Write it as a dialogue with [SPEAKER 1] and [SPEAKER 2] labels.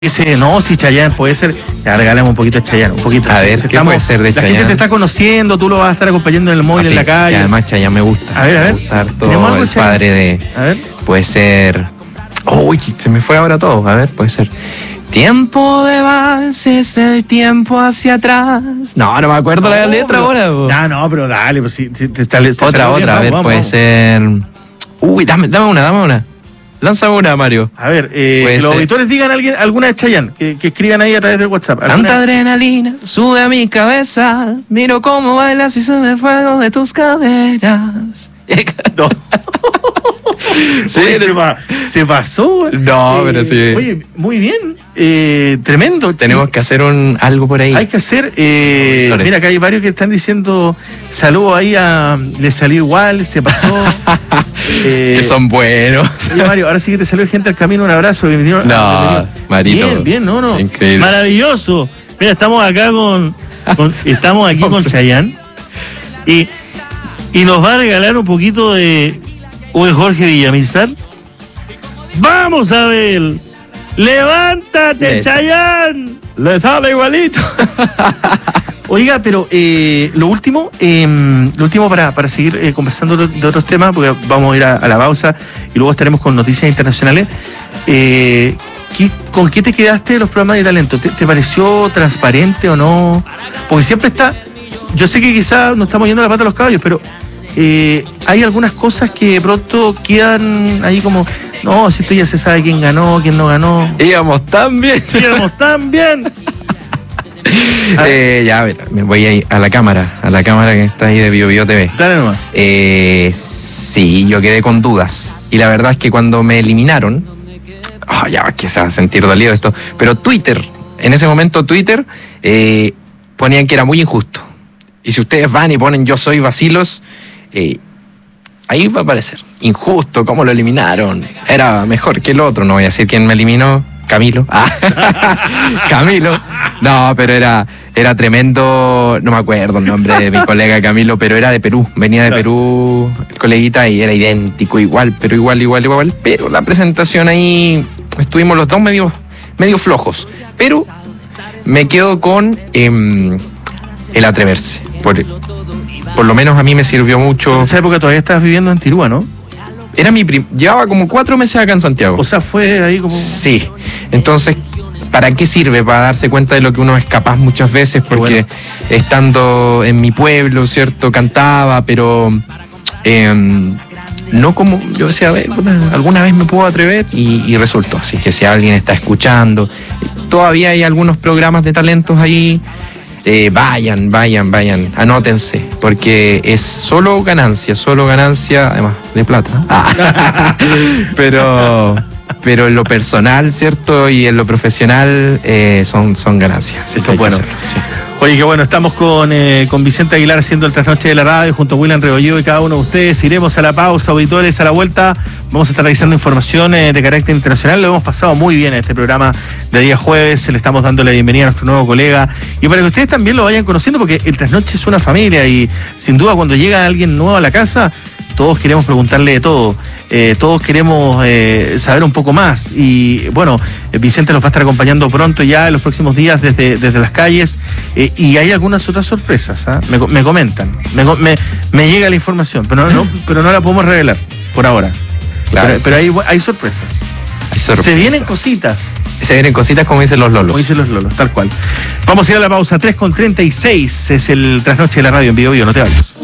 [SPEAKER 1] Dice, no, si Chayanne puede ser, ya regalamos un poquito de Chayanne, un poquito.
[SPEAKER 2] A ver, ¿qué puede ser de Chayanne?
[SPEAKER 1] La gente te está conociendo, tú lo vas a estar acompañando en el móvil, en la calle.
[SPEAKER 2] Y además Chayanne me gusta.
[SPEAKER 1] A ver.
[SPEAKER 2] Me gusta todo el padre de...
[SPEAKER 1] A ver.
[SPEAKER 2] Puede ser... Uy, se me fue ahora todo. A ver, puede ser... Tiempo de valses, el tiempo hacia atrás. No me acuerdo la letra ahora.
[SPEAKER 1] No, pero dale, pues si te
[SPEAKER 2] otra, a ver, puede ser... Uy, dame una. Lánzame una, Mario.
[SPEAKER 1] A ver, que los auditores digan alguna de Chayanne, que escriban ahí a través del WhatsApp.
[SPEAKER 2] Tanta adrenalina sube a mi cabeza, miro cómo bailas y sube el fuego de tus caderas.
[SPEAKER 1] No. Sí, se pasó.
[SPEAKER 2] No, pero sí.
[SPEAKER 1] Oye, muy bien. Tremendo.
[SPEAKER 2] Tenemos que hacer algo por ahí.
[SPEAKER 1] Hay que hacer. Mira, acá hay varios que están diciendo saludos ahí a. Le salió igual, se pasó.
[SPEAKER 2] Que son buenos.
[SPEAKER 1] Oye, Mario, ahora sí que te salió gente al camino. Un abrazo. Bienvenido.
[SPEAKER 2] No, Marito.
[SPEAKER 1] Bien, no.
[SPEAKER 2] Increíble.
[SPEAKER 1] Maravilloso. Mira, estamos acá estamos aquí con Chayanne. Y nos va a regalar un poquito de. ¿O es Jorge Villamizar? ¡Vamos a ver! ¡Levántate, Chayanne!
[SPEAKER 2] Le sale igualito.
[SPEAKER 1] Oiga, pero lo último para seguir conversando de otros temas, porque vamos a ir a la pausa y luego estaremos con noticias internacionales. ¿Con qué te quedaste de los programas de talento? ¿Te pareció transparente o no? Porque siempre está... Yo sé que quizás nos estamos yendo a la pata de los caballos, pero... hay algunas cosas que de pronto quedan ahí como, no, si esto ya se sabe quién ganó, quién no ganó.
[SPEAKER 2] Íbamos tan bien. Ya, mira, me voy a ir a la cámara que está ahí de BioBio TV.
[SPEAKER 1] Dale nomás.
[SPEAKER 2] Sí, yo quedé con dudas. Y la verdad es que cuando me eliminaron, ya que se va a sentir dolido esto, pero en ese momento Twitter, ponían que era muy injusto. Y si ustedes van y ponen yo soy Vacilos, ahí va a aparecer injusto, cómo lo eliminaron, era mejor que el otro, no voy a decir quién me eliminó, Camilo. Camilo, no, pero era tremendo, no me acuerdo el nombre de mi colega Camilo, pero era de Perú, venía de Perú el coleguita y era idéntico, igual, pero la presentación ahí estuvimos los dos medio flojos, pero me quedo con el atreverse, por lo menos a mí me sirvió mucho.
[SPEAKER 1] En esa época todavía estabas viviendo en Tirúa, ¿no?
[SPEAKER 2] Llevaba como 4 meses acá en Santiago.
[SPEAKER 1] O sea, fue ahí como...
[SPEAKER 2] Sí, entonces, ¿para qué sirve? Para darse cuenta de lo que uno es capaz muchas veces, porque estando en mi pueblo, ¿cierto? Cantaba, pero no como, yo decía, a ver, alguna vez me puedo atrever y resultó. Así que si alguien está escuchando, todavía hay algunos programas de talentos ahí. Vayan, anótense, porque es solo ganancia, además de plata. Pero en lo personal, ¿cierto? Y en lo profesional son ganancias.
[SPEAKER 1] Eso es bueno. Sí. Oye, qué bueno, estamos con Vicente Aguilar haciendo el Trasnoche de la Radio junto a William Rebolledo y cada uno de ustedes. Iremos a la pausa, auditores, a la vuelta. Vamos a estar revisando información de carácter internacional. Lo hemos pasado muy bien en este programa de día jueves. Le estamos dando la bienvenida a nuestro nuevo colega. Y para que ustedes también lo vayan conociendo, porque el Trasnoche es una familia y sin duda cuando llega alguien nuevo a la casa, todos queremos preguntarle de todo. Todos queremos saber un poco más. Y bueno, Vicente nos va a estar acompañando pronto ya en los próximos días desde las calles. Y hay algunas otras sorpresas, ¿eh? Me comentan. Me llega la información, pero no la podemos revelar por ahora.
[SPEAKER 2] Claro.
[SPEAKER 1] Pero hay sorpresas. Se vienen cositas.
[SPEAKER 2] Se vienen cositas como dicen los lolos.
[SPEAKER 1] Como dicen los lolos, tal cual. Vamos a ir a la pausa. 3:36 es el Trasnoche de la Radio en BioBio. No te vayas.